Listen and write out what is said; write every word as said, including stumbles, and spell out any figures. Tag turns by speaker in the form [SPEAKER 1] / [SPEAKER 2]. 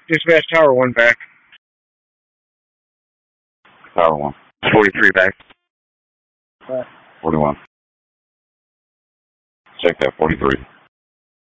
[SPEAKER 1] Dispatch Tower one back.
[SPEAKER 2] Tower one.
[SPEAKER 1] forty-three back.
[SPEAKER 2] forty-one. Check that, forty-three.